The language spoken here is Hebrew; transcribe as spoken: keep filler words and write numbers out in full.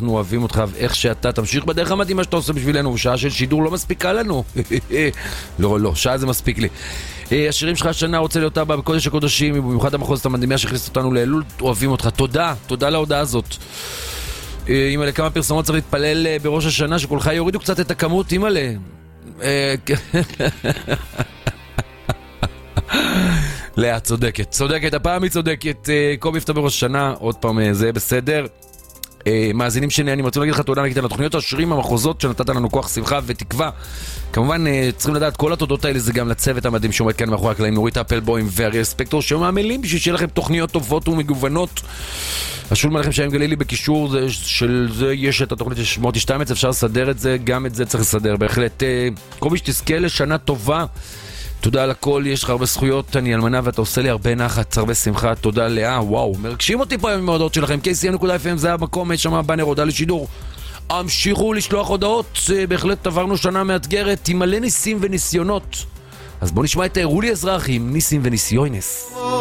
אנחנו אוהבים אותך, ואיך שאתה תמשיך בדרך המדהימה שאתה עושה בשבילנו, שעה של שידור לא מספיקה לנו. לא, לא, שעה זה מספיק לי. השירים שלך השנה רוצה להיות אבא בקודש הקודשים, במיוחד המחוזת המדהימה שהכניסת אותנו לאלול, אוהבים אותך. תודה, תודה להודעה הזאת. אימא, לכמה פרסומות צריך להתפלל בראש השנה שכולך יורידו קצת את הכמות, אימא ל... לאה, צודקת, צודקת, הפעם היא צודקת. קובי יפתח בראש השנה, עוד פעם, זה בסדר. מאזינים שני, אני רוצה להגיד לך תודה נגיד על התוכניות השירים המחוזות שנתת לנו כוח, שמחה ותקווה. כמובן צריכים לדעת כל התודות האלה זה גם לצוות המדהים שעומד כאן מאחורי הקלעים, נורית אפלבוים ואריאל ספקטור שמעמלים בשביל שיהיה לכם תוכניות טובות ומגוונות. אשול מלכם שהם גלילי בקישור זה, של זה יש את התוכנית של מוטי שטיימץ, אפשר לסדר את זה, גם את זה צריך לסדר בהחלט. קובי, שתזכה לשנה טובה, תודה על הכל, יש לך הרבה זכויות, אני אלמנה ואתה עושה לי הרבה נחת, הרבה שמחה, תודה לאה, וואו, מרגשים אותי פה עם ההודעות שלכם, קי סי אם נקודה אף אם זה המקום, יש שם בנר הודעה לשידור, המשיכו לשלוח הודעות, בהחלט עברנו שנה מאתגרת, עם מלא ניסים וניסיונות, אז בוא נשמע את רולי אזרחי עם ניסים וניסיונס.